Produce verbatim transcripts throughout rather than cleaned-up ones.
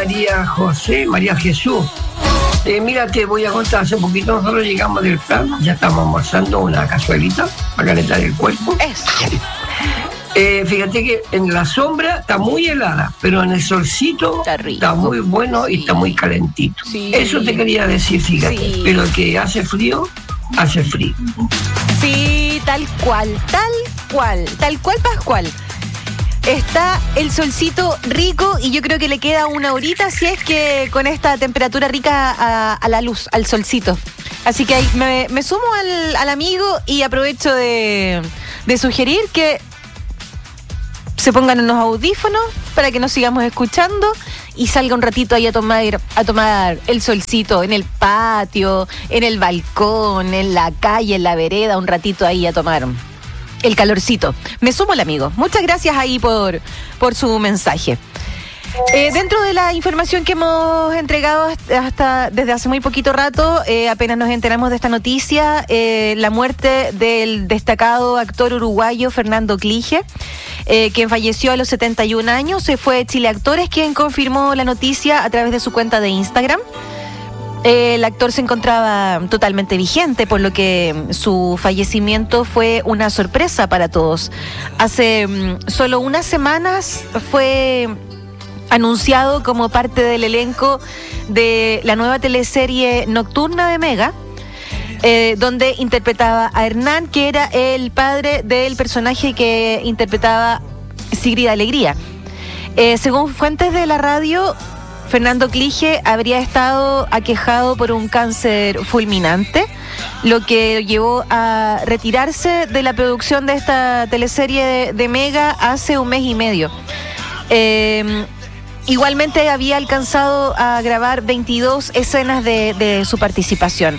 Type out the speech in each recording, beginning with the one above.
María José, María Jesús. Eh, mira, te voy a contar, hace poquito nosotros llegamos del plan, ya estamos almorzando una cazuelita para calentar el cuerpo. Eso. Eh, fíjate que en la sombra está muy helada, pero en el solcito está, rico. Está muy bueno, sí. Y está muy calentito. Sí. Eso te quería decir, fíjate. Sí. Pero que hace frío, hace frío. Sí, tal cual, tal cual, tal cual Pascual. Está el solcito rico y yo creo que le queda una horita si es que con esta temperatura rica a, a la luz, al solcito. Así que ahí me, me sumo al, al amigo y aprovecho de, de sugerir que se pongan unos audífonos para que nos sigamos escuchando y salga un ratito ahí a tomar, a tomar el solcito en el patio, en el balcón, en la calle, en la vereda, un ratito ahí a tomar el calorcito. Me sumo al amigo. Muchas gracias ahí por, por su mensaje. Eh, dentro de la información que hemos entregado hasta desde hace muy poquito rato, eh, apenas nos enteramos de esta noticia, eh, la muerte del destacado actor uruguayo Fernando Clige, eh, quien falleció a los setenta y un años. Se fue Chile Actores quien confirmó la noticia a través de su cuenta de Instagram. El actor se encontraba totalmente vigente, por lo que su fallecimiento fue una sorpresa para todos. Hace um, solo unas semanas fue anunciado como parte del elenco de la nueva teleserie Nocturna de Mega, eh, donde interpretaba a Hernán, que era el padre del personaje que interpretaba Sigrid Alegría. Eh, según fuentes de la radio, Fernando Clige habría estado aquejado por un cáncer fulminante, lo que llevó a retirarse de la producción de esta teleserie de, de Mega hace un mes y medio. Eh, igualmente había alcanzado a grabar veintidós escenas de, de su participación.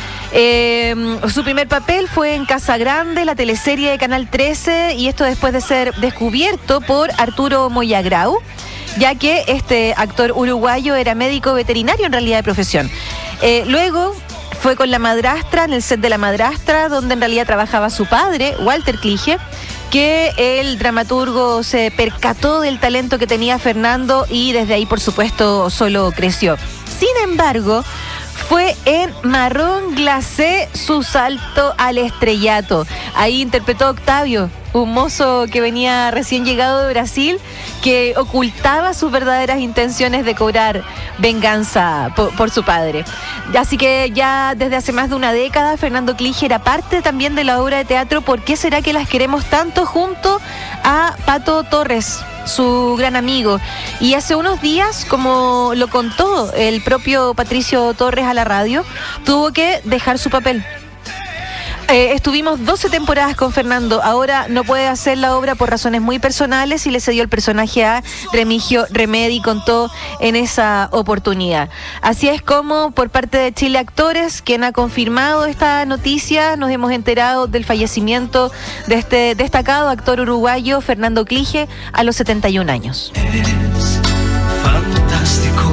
Eh, su primer papel fue en Casa Grande, la teleserie de Canal trece, y esto después de ser descubierto por Arturo Moyagrau, ya que este actor uruguayo era médico veterinario en realidad de profesión. Eh, luego fue con La Madrastra, en el set de La Madrastra, donde en realidad trabajaba su padre, Walter Clige, que el dramaturgo se percató del talento que tenía Fernando y desde ahí, por supuesto, solo creció. Sin embargo, fue en Marrón Glacé su salto al estrellato. Ahí interpretó a Octavio, un mozo que venía recién llegado de Brasil, que ocultaba sus verdaderas intenciones de cobrar venganza por, por su padre. Así que ya desde hace más de una década, Fernando Clige era parte también de la obra de teatro ¿Por qué será que las queremos tanto?, junto a Pato Torres, su gran amigo. Y hace unos días, como lo contó el propio Patricio Torres a la radio, tuvo que dejar su papel. Eh, estuvimos doce temporadas con Fernando, ahora no puede hacer la obra por razones muy personales y le cedió el personaje a Remigio Remedi, contó en esa oportunidad. Así es como por parte de Chile Actores, quien ha confirmado esta noticia, nos hemos enterado del fallecimiento de este destacado actor uruguayo Fernando Clige a los setenta y un años. Es fantástico.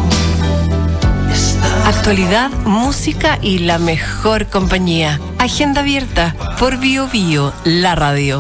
Actualidad, música y la mejor compañía. Agenda abierta por Bio Bio, la radio.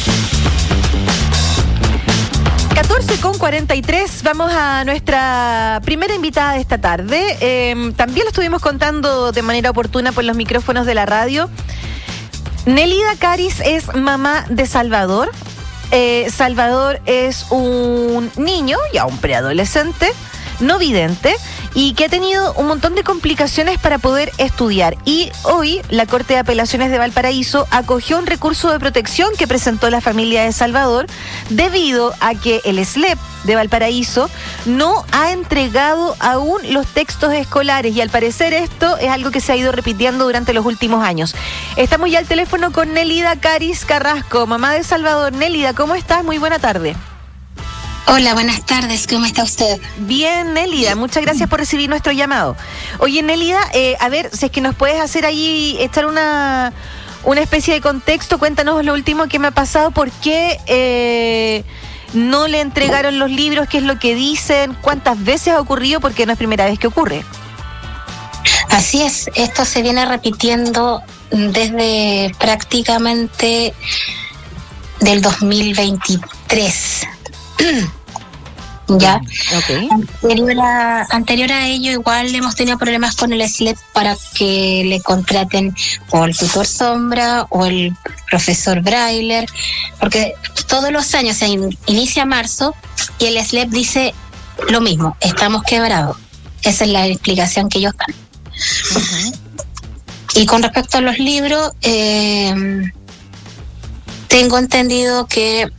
catorce con cuarenta y tres, vamos a nuestra primera invitada de esta tarde. Eh, también lo estuvimos contando de manera oportuna por los micrófonos de la radio. Nélida Caris es mamá de Salvador. Eh, Salvador es un niño, ya un preadolescente, no vidente, y que ha tenido un montón de complicaciones para poder estudiar. Y hoy la Corte de Apelaciones de Valparaíso acogió un recurso de protección que presentó la familia de Salvador debido a que el S L E P de Valparaíso no ha entregado aún los textos escolares, y al parecer esto es algo que se ha ido repitiendo durante los últimos años. Estamos ya al teléfono con Nélida Caris Carrasco, mamá de Salvador. Nélida, ¿cómo estás? Muy buena tarde. Hola, buenas tardes, ¿cómo está usted? Bien, Nélida, muchas gracias por recibir nuestro llamado. Oye, Nélida, eh, a ver, si es que nos puedes hacer ahí, echar una, una especie de contexto, cuéntanos lo último que me ha pasado, por qué eh, no le entregaron los libros, qué es lo que dicen, cuántas veces ha ocurrido, porque no es primera vez que ocurre. Así es, esto se viene repitiendo desde prácticamente del dos mil veintitrés. Ya. Okay. Anterior a, anterior a ello, igual hemos tenido problemas con el S L E P para que le contraten o el tutor sombra o el profesor Brailler, porque todos los años se in, inicia marzo y el S L E P dice lo mismo, estamos quebrados. Esa es la explicación que ellos dan. Uh-huh. Y con respecto a los libros, eh, tengo entendido que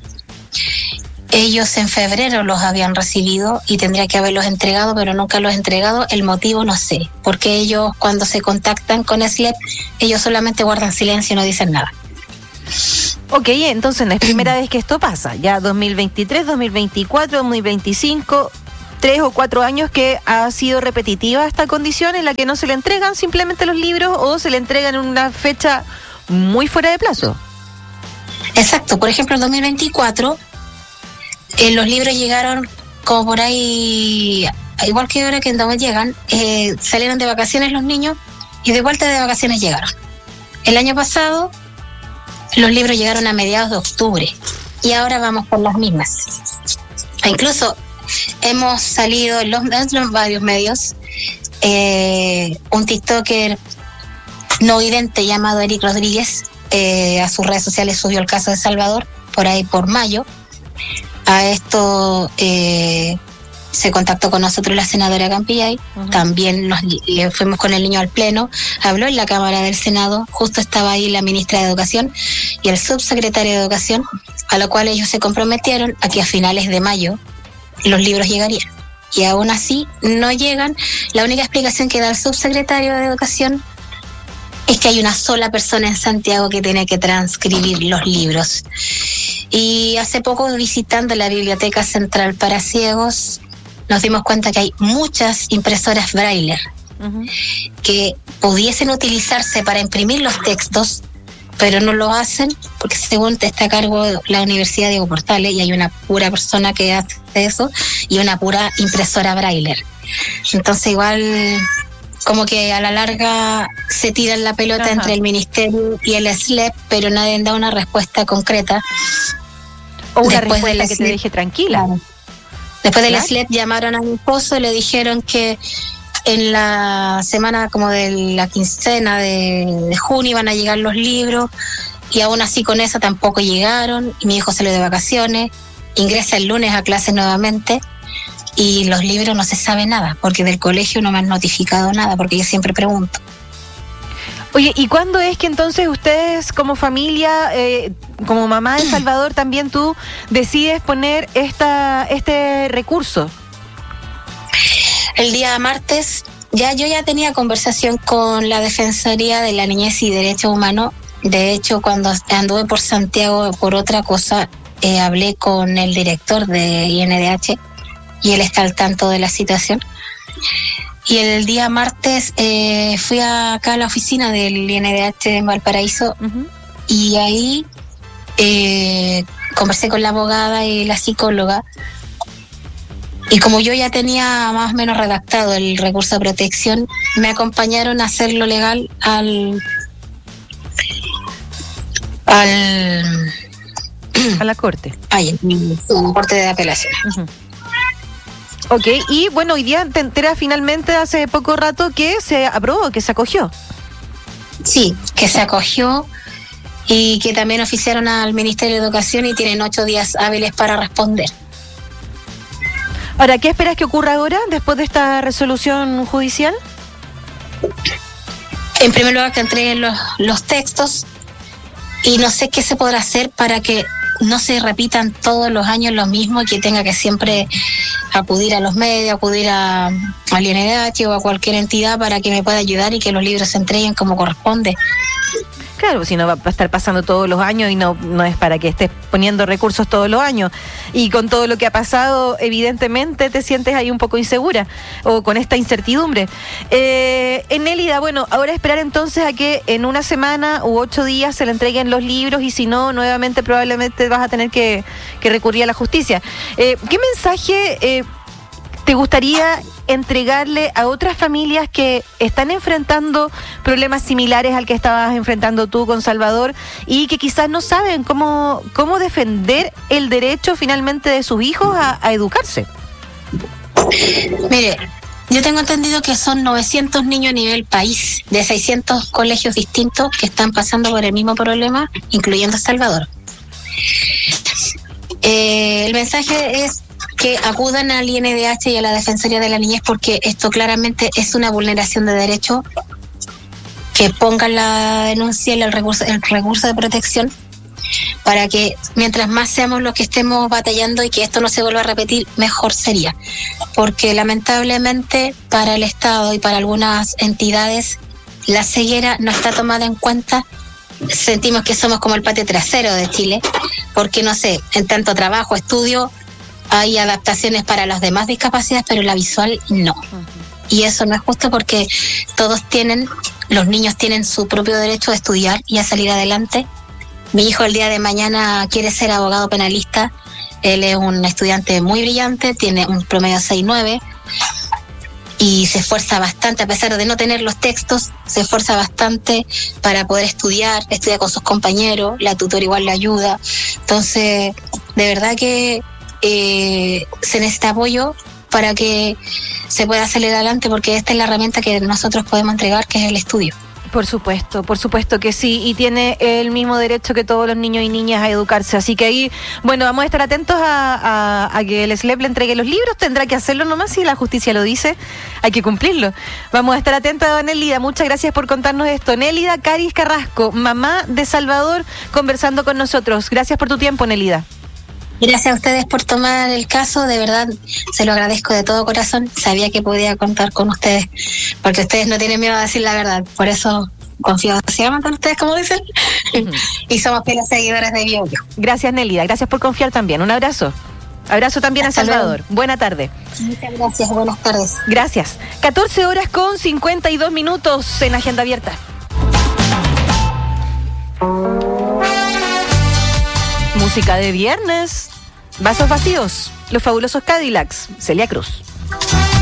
ellos en febrero los habían recibido y tendría que haberlos entregado, pero nunca los he entregado. El motivo no sé, porque ellos cuando se contactan con S L E P, ellos solamente guardan silencio y no dicen nada. Ok, entonces no es primera vez que esto pasa. Ya dos mil veintitrés, dos mil veinticuatro, dos mil veinticinco, tres o cuatro años que ha sido repetitiva esta condición en la que no se le entregan simplemente los libros o se le entregan en una fecha muy fuera de plazo. Exacto, por ejemplo en dos mil veinticuatro eh, los libros llegaron como por ahí, igual que ahora que en donde llegan, eh, salieron de vacaciones los niños y de vuelta de vacaciones llegaron. El año pasado los libros llegaron a mediados de octubre y ahora vamos por las mismas. E incluso hemos salido en los, en varios medios, eh, un TikToker no vidente llamado Eric Rodríguez, eh, a sus redes sociales subió el caso de Salvador, por ahí por mayo. A esto eh, se contactó con nosotros la senadora Campillay, uh-huh. También nos eh, fuimos con el niño al pleno, habló en la Cámara del Senado, justo estaba ahí la ministra de Educación y el subsecretario de Educación, a lo cual ellos se comprometieron a que a finales de mayo los libros llegarían. Y aún así no llegan. La única explicación que da el subsecretario de Educación es que hay una sola persona en Santiago que tiene que transcribir los libros. Y hace poco, visitando la Biblioteca Central para Ciegos, nos dimos cuenta que hay muchas impresoras Braille uh-huh. que pudiesen utilizarse para imprimir los textos, pero no lo hacen porque según está a cargo la Universidad Diego Portales y hay una pura persona que hace eso y una pura impresora Braille. Entonces igual como que a la larga se tiran la pelota Ajá. entre el Ministerio y el S L E P, pero nadie da una respuesta concreta. O una Después respuesta que S L E P, te deje tranquila. Claro. Después del S L E P llamaron a mi esposo y le dijeron que en la semana como de la quincena de, de junio iban a llegar los libros y aún así con esa tampoco llegaron y mi hijo salió de vacaciones, ingresa el lunes a clase nuevamente y los libros no se sabe nada porque del colegio no me han notificado nada porque yo siempre pregunto. Oye, ¿y cuándo es que entonces ustedes como familia, eh, como mamá de Salvador también tú decides poner esta este recurso? El día martes, ya yo ya tenía conversación con la Defensoría de la Niñez y Derechos Humanos. De hecho, cuando anduve por Santiago por otra cosa, eh, hablé con el director de I N D H y él está al tanto de la situación. Y el día martes eh, fui a, acá a la oficina del I N D H en Valparaíso uh-huh. y ahí eh, conversé con la abogada y la psicóloga. Y como yo ya tenía más o menos redactado el recurso de protección, me acompañaron a hacerlo legal al al a la corte. Ay, en la corte de apelación. Uh-huh. Ok, y bueno, hoy día te enteras finalmente hace poco rato que se aprobó, que se acogió. Sí, que se acogió y que también oficiaron al Ministerio de Educación y tienen ocho días hábiles para responder. Ahora, ¿qué esperas que ocurra ahora, después de esta resolución judicial? En primer lugar, que entreguen los, los textos y no sé qué se podrá hacer para que no se repitan todos los años los mismos y que tenga que siempre acudir a los medios, acudir a, al I N D H o a cualquier entidad para que me pueda ayudar y que los libros se entreguen como corresponde. Claro, si no va a estar pasando todos los años y no, no es para que estés poniendo recursos todos los años. Y con todo lo que ha pasado, evidentemente te sientes ahí un poco insegura o con esta incertidumbre. Eh, Enélida, bueno, ahora esperar entonces a que en una semana u ocho días se le entreguen los libros y si no, nuevamente probablemente vas a tener que, que recurrir a la justicia. Eh, ¿Qué mensaje eh, te gustaría entregarle a otras familias que están enfrentando problemas similares al que estabas enfrentando tú con Salvador y que quizás no saben cómo, cómo defender el derecho finalmente de sus hijos a, a educarse? Mire, yo tengo entendido que son novecientos niños a nivel país, de seiscientos colegios distintos que están pasando por el mismo problema, incluyendo El Salvador. Eh, el mensaje es que acudan al I N D H y a la Defensoría de la Niñez, porque esto claramente es una vulneración de derechos, que pongan la denuncia y el recurso, el recurso de protección, para que mientras más seamos los que estemos batallando y que esto no se vuelva a repetir, mejor sería. Porque lamentablemente para el Estado y para algunas entidades la ceguera no está tomada en cuenta. Sentimos que somos como el patio trasero de Chile, porque no sé, en tanto trabajo, estudio, hay adaptaciones para las demás discapacidades, pero la visual no. Y eso no es justo, porque todos tienen, los niños tienen su propio derecho a estudiar y a salir adelante. Mi hijo el día de mañana quiere ser abogado penalista. Él es un estudiante muy brillante, tiene un promedio seis nueve y se esfuerza bastante, a pesar de no tener los textos, se esfuerza bastante para poder estudiar, estudia con sus compañeros, la tutora igual le ayuda. Entonces, de verdad que eh, se necesita apoyo para que se pueda salir adelante, porque esta es la herramienta que nosotros podemos entregar, que es el estudio. Por supuesto, por supuesto que sí, y tiene el mismo derecho que todos los niños y niñas a educarse, así que ahí, bueno, vamos a estar atentos a, a, a que el S L E P le entregue los libros, tendrá que hacerlo nomás, si la justicia lo dice, hay que cumplirlo. Vamos a estar atentos a Nélida, muchas gracias por contarnos esto. Nélida Caris Carrasco, mamá de Salvador, conversando con nosotros. Gracias por tu tiempo, Nélida. Gracias a ustedes por tomar el caso, de verdad se lo agradezco de todo corazón. Sabía que podía contar con ustedes, porque ustedes no tienen miedo a decir la verdad, por eso confío ciegamente en ustedes, como dicen, uh-huh. Y somos fieles seguidores de Bio Bio. Gracias, Nélida, gracias por confiar también. Un abrazo. Abrazo también Hasta a Salvador. Luego. Buena tarde. Muchas gracias, buenas tardes. Gracias. catorce horas con cincuenta y dos minutos en Agenda Abierta. Música de viernes. Vasos vacíos. Los fabulosos Cadillacs. Celia Cruz.